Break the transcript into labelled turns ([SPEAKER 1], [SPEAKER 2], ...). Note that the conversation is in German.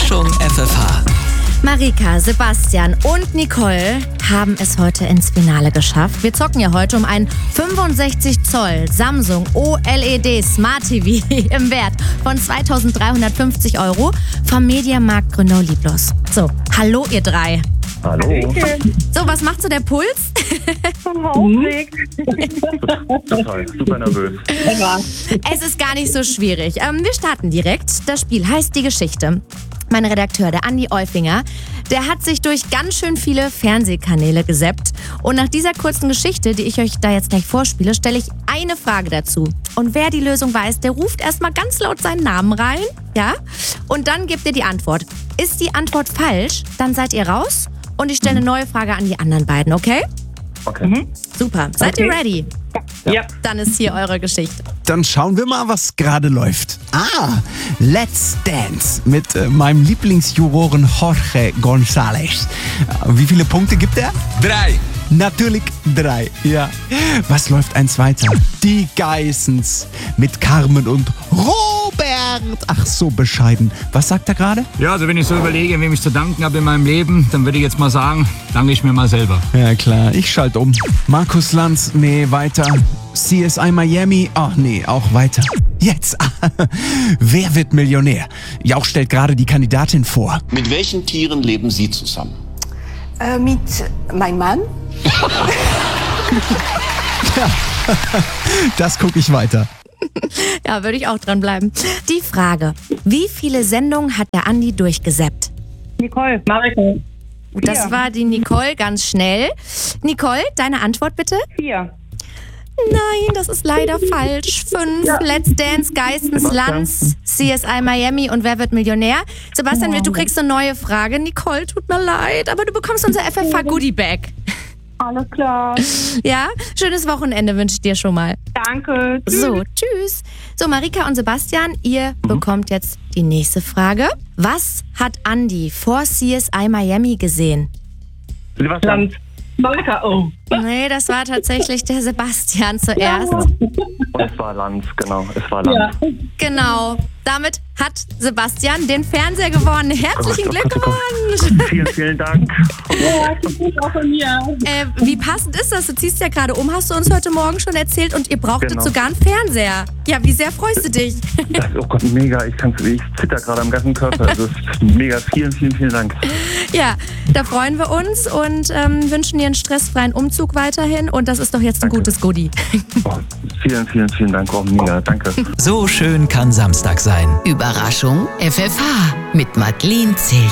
[SPEAKER 1] Überraschung FFH.
[SPEAKER 2] Marika, Sebastian und Nicole haben es heute ins Finale geschafft. Wir zocken ja heute um ein 65 Zoll Samsung OLED Smart TV im Wert von 2.350 € vom Mediamarkt Grünau-Lieblos. So, hallo ihr drei.
[SPEAKER 3] Hallo.
[SPEAKER 2] So, was macht so der Puls?
[SPEAKER 3] Total, super nervös.
[SPEAKER 2] Es ist gar nicht so schwierig. Wir starten direkt. Das Spiel heißt Die Geschichte. Mein Redakteur, der Andi Euffinger, der hat sich durch ganz schön viele Fernsehkanäle gesappt. Und nach dieser kurzen Geschichte, die ich euch da jetzt gleich vorspiele, stelle ich eine Frage dazu. Und wer die Lösung weiß, der ruft erstmal ganz laut seinen Namen rein. Ja? Und dann gebt ihr die Antwort. Ist die Antwort falsch, dann seid ihr raus. Und ich stelle eine neue Frage an die anderen beiden, okay?
[SPEAKER 3] Okay.
[SPEAKER 2] Super. Seid ihr ready?
[SPEAKER 4] Ja.
[SPEAKER 2] Dann ist hier eure Geschichte.
[SPEAKER 5] Dann schauen wir mal, was gerade läuft. Let's Dance mit meinem Lieblingsjuroren Jorge González. Wie viele Punkte gibt er?
[SPEAKER 1] 3.
[SPEAKER 5] Natürlich 3, ja. Was läuft eins weiter? Die Geissens mit Carmen und Robert. Ach, so bescheiden. Was sagt er gerade?
[SPEAKER 6] Ja, also wenn ich so überlege, wem ich zu danken habe in meinem Leben, dann würde ich jetzt mal sagen, danke ich mir mal selber.
[SPEAKER 5] Ja, klar, ich schalte um. Markus Lanz, nee, weiter. CSI Miami, ach nee, auch weiter. Jetzt, wer wird Millionär? Jauch stellt gerade die Kandidatin vor.
[SPEAKER 7] Mit welchen Tieren leben Sie zusammen?
[SPEAKER 8] Mit meinem Mann.
[SPEAKER 5] Das gucke ich weiter.
[SPEAKER 2] Ja, würde ich auch dranbleiben. Die Frage, wie viele Sendungen hat der Andi durchgesappt?
[SPEAKER 4] Nicole, Marika.
[SPEAKER 2] Das war die Nicole ganz schnell. Nicole, deine Antwort bitte?
[SPEAKER 4] 4.
[SPEAKER 2] Nein, das ist leider falsch. 5. Let's Dance, Geissens, Lanz, CSI Miami und Wer wird Millionär? Sebastian, du kriegst eine neue Frage. Nicole, tut mir leid, aber du bekommst unser FFH Goodie Bag.
[SPEAKER 4] Alles klar.
[SPEAKER 2] Ja, schönes Wochenende wünsche ich dir schon mal.
[SPEAKER 4] Danke.
[SPEAKER 2] So, tschüss. So, Marika und Sebastian, ihr bekommt jetzt die nächste Frage. Was hat Andi vor CSI Miami gesehen?
[SPEAKER 3] Sebastian.
[SPEAKER 4] Marika, oh.
[SPEAKER 2] Nee, das war tatsächlich der Sebastian zuerst.
[SPEAKER 3] Und es war Lanz, genau. Es war Lanz.
[SPEAKER 4] Ja.
[SPEAKER 2] Genau. Damit hat Sebastian den Fernseher gewonnen. Herzlichen Glückwunsch.
[SPEAKER 3] Vielen, vielen Dank.
[SPEAKER 4] Ja, das ist auch von mir.
[SPEAKER 2] Wie passend ist das? Du ziehst ja gerade um, hast du uns heute Morgen schon erzählt und ihr brauchtet
[SPEAKER 3] Genau.
[SPEAKER 2] sogar einen Fernseher. Ja, wie sehr freust du dich?
[SPEAKER 3] Oh Gott, mega. Ich zitter gerade am ganzen Körper. Also, es ist mega. Vielen, vielen, vielen Dank.
[SPEAKER 2] Ja, da freuen wir uns und wünschen dir einen stressfreien Umzug weiterhin. Und das ist doch jetzt ein gutes Goodie.
[SPEAKER 3] Oh, vielen, vielen, vielen Dank. Oh, mega. Danke.
[SPEAKER 1] So schön kann Samstag sein.
[SPEAKER 9] Überraschung FFH mit Madeleine Zelt.